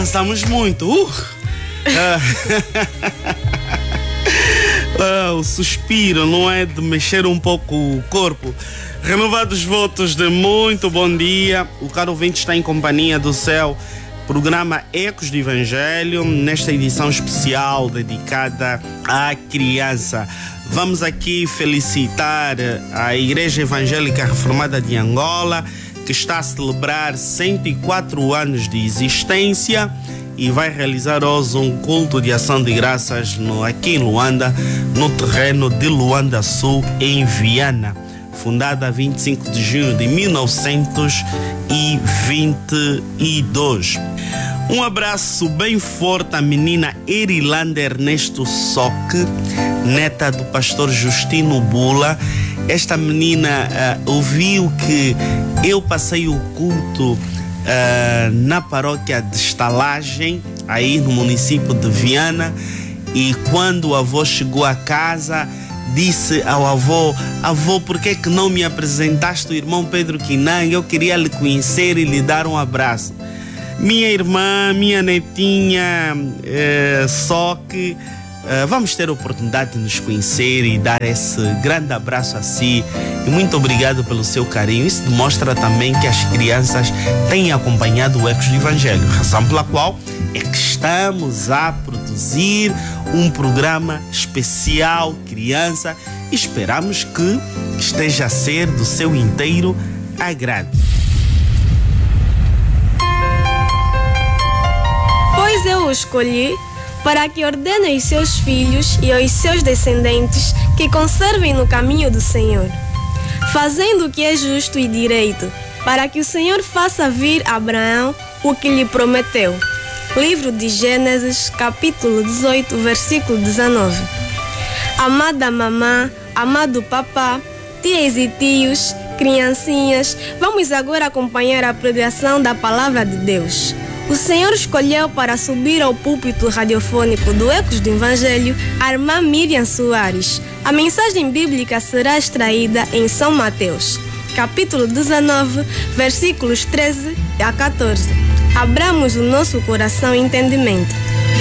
Dançamos muito. O suspiro, não é? De mexer um pouco o corpo. Renovados votos de muito bom dia. O caro ouvinte está em companhia do céu. Programa Ecos do Evangelho, nesta edição especial dedicada à criança. Vamos aqui felicitar a Igreja Evangélica Reformada de Angola, que está a celebrar 104 anos de existência e vai realizar hoje um culto de ação de graças aqui em Luanda, no terreno de Luanda Sul, em Viana. Fundada 25 de junho de 1922. Um abraço bem forte à menina Erilanda Ernesto Soque, neta do pastor Justino Bula. Esta menina ouviu que eu passei o culto na paróquia de Estalagem, aí no município de Viana, e quando o avô chegou a casa, disse ao avô: avô, por que não me apresentaste o irmão Pedro Quinang? Eu queria lhe conhecer e lhe dar um abraço. Minha irmã, minha netinha, só que vamos ter a oportunidade de nos conhecer e dar esse grande abraço a si. E muito obrigado pelo seu carinho. Isso demonstra também que as crianças têm acompanhado o Ecos do Evangelho, razão pela qual é que estamos a produzir um programa especial criança e esperamos que esteja a ser do seu inteiro agrado. Pois eu o escolhi para que ordene aos seus filhos e aos seus descendentes que conservem no caminho do Senhor, fazendo o que é justo e direito, para que o Senhor faça vir a Abraão o que lhe prometeu. Livro de Gênesis, capítulo 18, versículo 19. Amada mamã, amado papá, tias e tios, criancinhas, vamos agora acompanhar a pregação da Palavra de Deus. O Senhor escolheu para subir ao púlpito radiofônico do Ecos do Evangelho a irmã Miriam Soares. A mensagem bíblica será extraída em São Mateus, capítulo 19, versículos 13 a 14. Abramos o nosso coração e entendimento.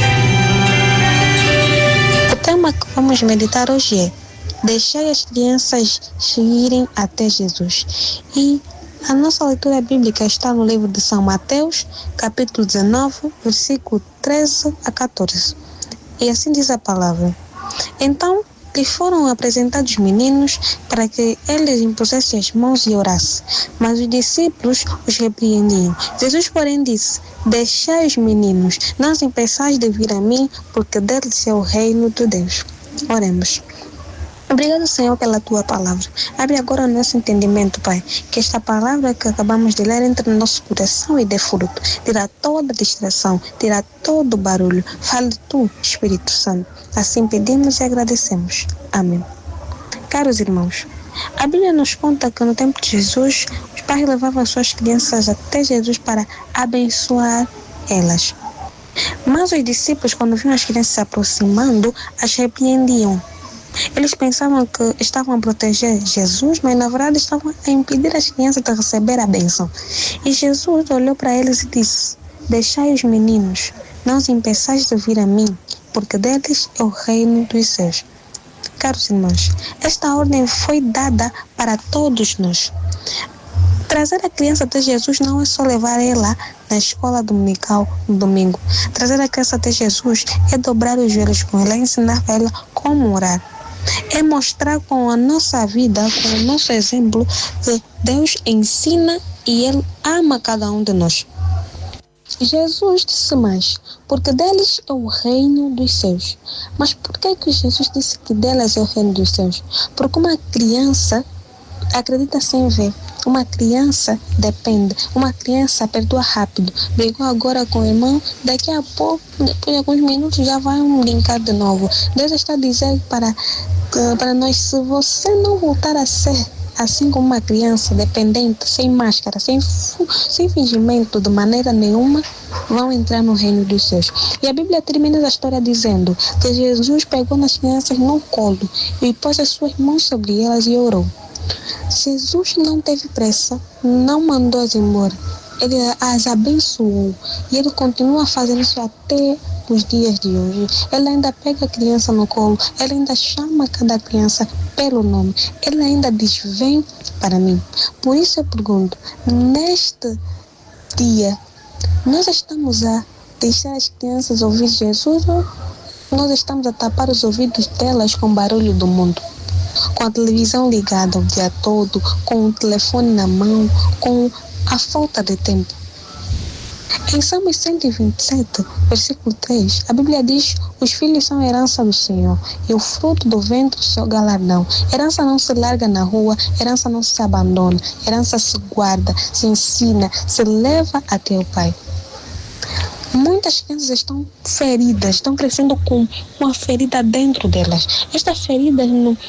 O tema que vamos meditar hoje é: deixai as crianças irem até Jesus. E a nossa leitura bíblica está no livro de São Mateus, capítulo 19, versículo 13 a 14. E assim diz a palavra: Então lhe foram apresentados meninos para que eles impusessem as mãos e orassem. Mas os discípulos os repreendiam. Jesus, porém, disse: Deixai os meninos, não os impeçais de vir a mim, porque deles é o reino de Deus. Oremos. Obrigado, Senhor, pela Tua palavra. Abre agora o nosso entendimento, Pai, que esta palavra que acabamos de ler entre no nosso coração e dê fruto. Tira toda distração, tira todo barulho. Fale Tu, Espírito Santo. Assim pedimos e agradecemos. Amém. Caros irmãos, a Bíblia nos conta que no tempo de Jesus, os pais levavam suas crianças até Jesus para abençoar elas. Mas os discípulos, quando viam as crianças se aproximando, as repreendiam. Eles pensavam que estavam a proteger Jesus, mas na verdade estavam a impedir as crianças de receber a bênção. E Jesus olhou para eles e disse: Deixai os meninos, não os impeçais de vir a mim, porque deles é o reino dos céus. Caros irmãos, esta ordem foi dada para todos nós. Trazer a criança até Jesus não é só levar ela na escola dominical no domingo. Trazer a criança até Jesus é dobrar os joelhos com ela, ensinar a ela como orar. É mostrar com a nossa vida, com o nosso exemplo, que Deus ensina e Ele ama cada um de nós. Jesus disse mais: porque deles é o reino dos céus. Mas por que Jesus disse que delas é o reino dos céus? Porque uma criança acredita sem ver. Uma criança depende. Uma criança perdoa rápido. Brigou agora com o irmão, daqui a pouco, depois de alguns minutos, já vai brincar de novo. Deus está dizendo para nós: se você não voltar a ser assim como uma criança dependente, sem máscara, sem fingimento de maneira nenhuma, vão entrar no reino dos céus. E a Bíblia termina a história dizendo que Jesus pegou nas crianças no colo e pôs as suas mãos sobre elas e orou. Jesus não teve pressa, não mandou-as embora. Ele as abençoou e ele continua a fazer isso até os dias de hoje. Ele ainda pega a criança no colo, ele ainda chama cada criança pelo nome, ele ainda diz: vem para mim. Por isso eu pergunto, neste dia, nós estamos a deixar as crianças ouvir Jesus ou nós estamos a tapar os ouvidos delas com o barulho do mundo? Com a televisão ligada o dia todo, com o telefone na mão, com a falta de tempo. Em Salmos 127, versículo 3, a Bíblia diz: os filhos são herança do Senhor e o fruto do ventre seu galardão. Herança não se larga na rua, herança não se abandona, herança se guarda, se ensina, se leva até o Pai. Muitas crianças estão feridas, estão crescendo com uma ferida dentro delas. Estas feridas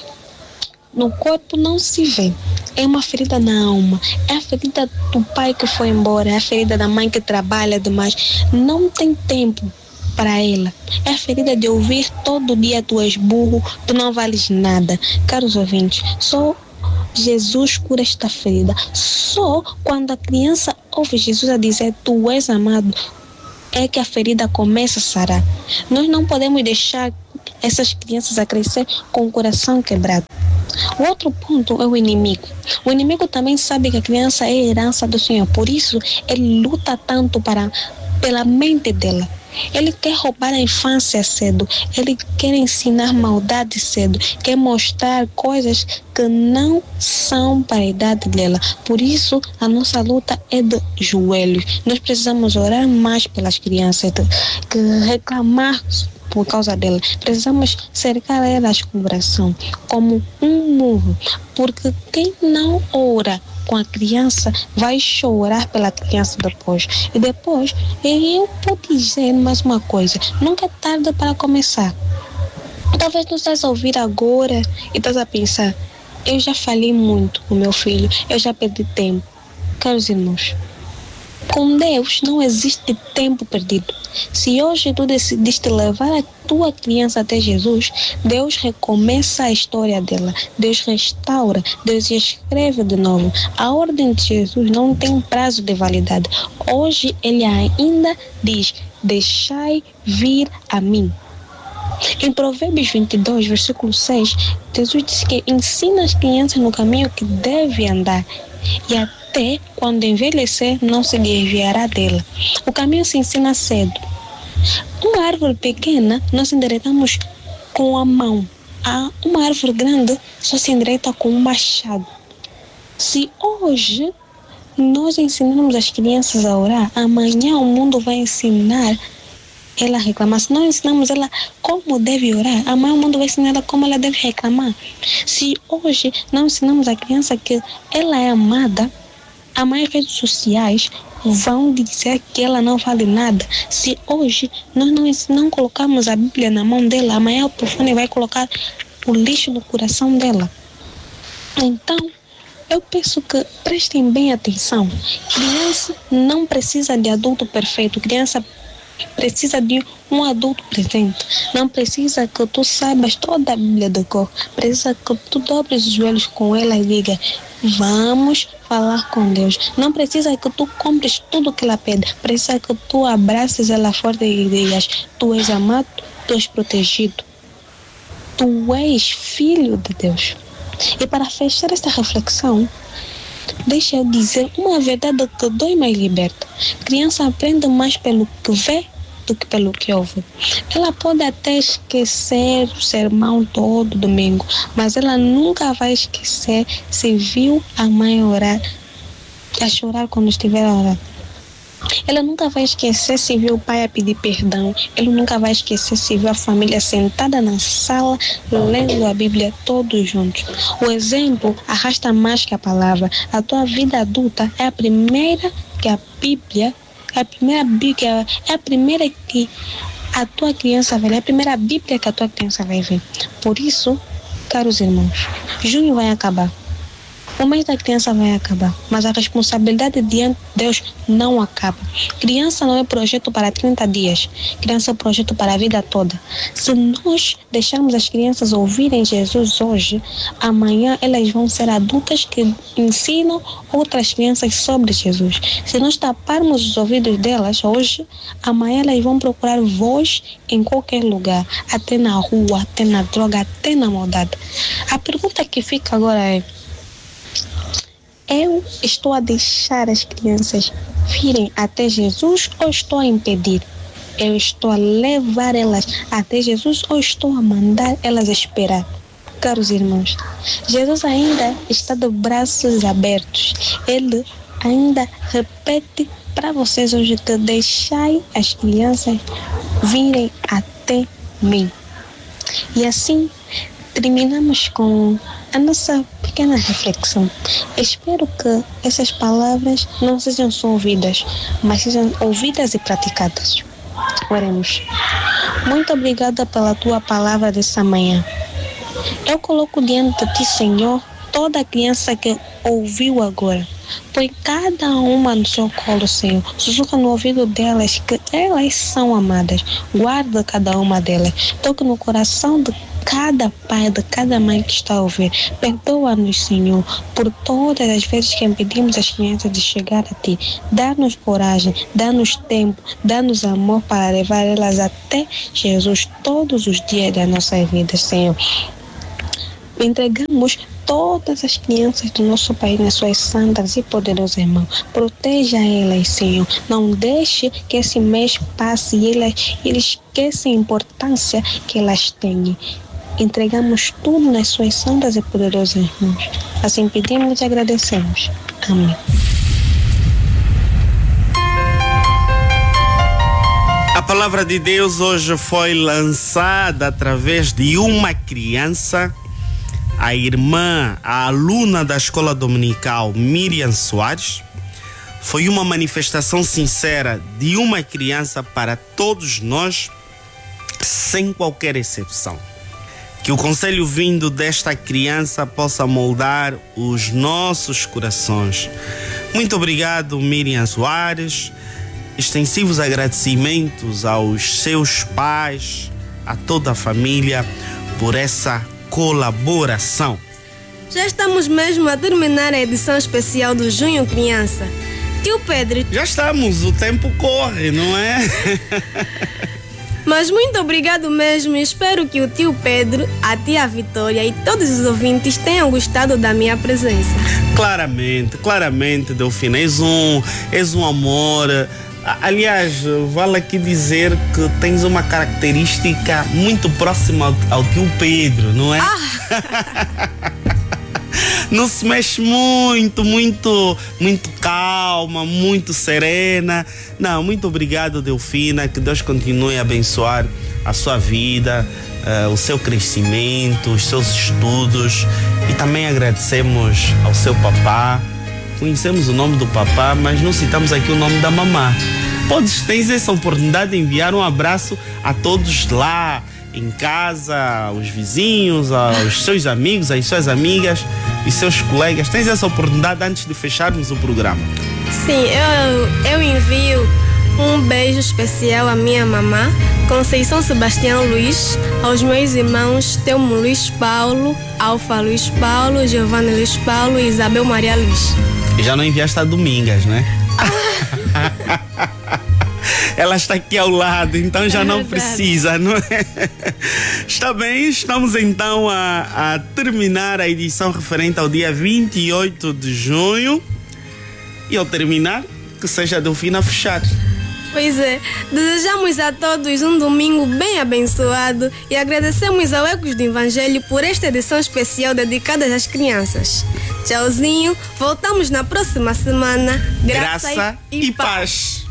no corpo não se vê. É uma ferida na alma. É a ferida do pai que foi embora. É a ferida da mãe que trabalha demais. Não tem tempo para ela. É a ferida de ouvir todo dia: tu és burro, tu não vales nada. Caros ouvintes, só Jesus cura esta ferida. Só quando a criança ouve Jesus a dizer: tu és amado, é que a ferida começa a sarar. Nós não podemos deixar essas crianças a crescer com o coração quebrado. O outro ponto é o inimigo. O inimigo também sabe que a criança é herança do Senhor. Por isso, ele luta tanto pela mente dela. Ele quer roubar a infância cedo. Ele quer ensinar maldade cedo. Quer mostrar coisas que não são para a idade dela. Por isso, a nossa luta é de joelhos. Nós precisamos orar mais pelas crianças, reclamar por causa dela. Precisamos cercar elas com oração, como um muro, porque quem não ora com a criança vai chorar pela criança depois. E depois, eu vou dizer mais uma coisa: nunca é tarde para começar. Talvez tu estás a ouvir agora e estás a pensar: eu já falei muito com meu filho, eu já perdi tempo. Caros irmãos, com Deus não existe tempo perdido. Se hoje tu decidiste levar a tua criança até Jesus, Deus recomeça a história dela. Deus restaura, Deus escreve de novo. A ordem de Jesus não tem prazo de validade. Hoje ele ainda diz: deixai vir a mim. Em Provérbios 22, versículo 6, Jesus disse que ensina as crianças no caminho que deve andar, e até quando envelhecer não se desviará dela. O caminho se ensina cedo. Uma árvore pequena nós endireitamos com a mão. Uma árvore grande só se endireita com um machado. Se hoje nós ensinamos as crianças a orar, amanhã o mundo vai ensinar ela a reclamar. Se nós ensinamos ela como deve orar, amanhã o mundo vai ensinar ela como ela deve reclamar. Se hoje não ensinamos a criança que ela é amada, amanhã as redes sociais vão dizer que ela não vale nada. Se hoje nós não colocarmos a Bíblia na mão dela, amanhã o profano vai colocar o lixo no coração dela. Então, eu peço que prestem bem atenção. Criança não precisa de adulto perfeito. Criança precisa de um adulto presente. Não precisa que tu saibas toda a Bíblia de cor. Precisa que tu dobres os joelhos com ela e diga: vamos falar com Deus. Não precisa que tu compres tudo que ela pede. Precisa que tu abraces ela forte e digas: tu és amado, tu és protegido. Tu és filho de Deus. E para fechar esta reflexão, deixa eu dizer uma verdade que dói, mas liberta. Criança aprende mais pelo que vê do que pelo que ouve. Ela pode até esquecer o sermão todo domingo, mas ela nunca vai esquecer se viu a mãe orar, a chorar quando estiver a orar. Ela nunca vai esquecer se viu o pai a pedir perdão. Ele nunca vai esquecer se viu a família sentada na sala lendo a Bíblia todos juntos. O exemplo arrasta mais que a palavra. A tua vida adulta é a primeira que a Bíblia, é a primeira que a tua criança vai ler, é a primeira Bíblia que a tua criança vai ver. Por isso, caros irmãos, junho vai acabar. O mês da criança vai acabar, mas a responsabilidade diante de Deus não acaba. Criança não é projeto para 30 dias. Criança é projeto para a vida toda. Se nós deixarmos as crianças ouvirem Jesus hoje, amanhã elas vão ser adultas que ensinam outras crianças sobre Jesus. Se nós taparmos os ouvidos delas hoje, amanhã elas vão procurar voz em qualquer lugar, até na rua, até na droga, até na maldade. A pergunta que fica agora é: eu estou a deixar as crianças virem até Jesus ou estou a impedir? Eu estou a levar elas até Jesus ou estou a mandar elas esperar? Caros irmãos, Jesus ainda está de braços abertos. Ele ainda repete para vocês hoje que deixai as crianças virem até mim. E assim terminamos com a nossa pequena reflexão. Espero que essas palavras não sejam só ouvidas, mas sejam ouvidas e praticadas. Oremos. Muito obrigada pela tua palavra dessa manhã. Eu coloco diante de ti, Senhor, toda criança que ouviu agora. Põe cada uma no seu colo, Senhor. Sussurra no ouvido delas que elas são amadas. Guarda cada uma delas. Toque no coração de cada pai, de cada mãe que está a ouvir. Perdoa-nos, Senhor, por todas as vezes que impedimos as crianças de chegar a Ti. Dá-nos coragem, dá-nos tempo, dá-nos amor para levar elas até Jesus todos os dias da nossa vida, Senhor. Entregamos todas as crianças do nosso país nas suas santas e poderosas mãos. Proteja elas, Senhor. Não deixe que esse mês passe e eles esqueçam a importância que elas têm. Entregamos tudo nas suas santas e poderosas mãos. Assim pedimos e agradecemos. Amém. A palavra de Deus hoje foi lançada através de uma criança, a irmã, a aluna da escola dominical Miriam Soares. Foi uma manifestação sincera de uma criança para todos nós, sem qualquer exceção. Que o conselho vindo desta criança possa moldar os nossos corações. Muito obrigado, Miriam Soares. Extensivos agradecimentos aos seus pais, a toda a família, por essa colaboração. Já estamos mesmo a terminar a edição especial do Junho Criança. Tio Pedro... Já estamos, o tempo corre, não é? Mas muito obrigado mesmo e espero que o tio Pedro, a tia Vitória e todos os ouvintes tenham gostado da minha presença. Claramente, Delfina, és um amor. Aliás, vale aqui dizer que tens uma característica muito próxima ao tio Pedro, não é? Não se mexe muito calma, muito serena. Não, muito obrigado, Delfina. Que Deus continue a abençoar a sua vida, o seu crescimento, os seus estudos. E também agradecemos ao seu papá. Conhecemos o nome do papá, mas não citamos aqui o nome da mamá. Tens essa oportunidade de enviar um abraço a todos lá em casa, aos vizinhos, aos seus amigos, às suas amigas e seus colegas. Tens essa oportunidade antes de fecharmos o programa? Sim, eu envio um beijo especial à minha mamã, Conceição Sebastião Luiz, aos meus irmãos Telmo Luiz Paulo, Alfa Luiz Paulo, Giovanni Luiz Paulo e Isabel Maria Luiz. E já não enviaste a Domingas, né? Ela está aqui ao lado, então já não precisa, não é? Está bem, estamos então a terminar a edição referente ao dia 28 de junho. E ao terminar, que seja a Delfina a fechar. Pois é, desejamos a todos um domingo bem abençoado e agradecemos ao Ecos do Evangelho por esta edição especial dedicada às crianças. Tchauzinho, voltamos na próxima semana. Graça e paz.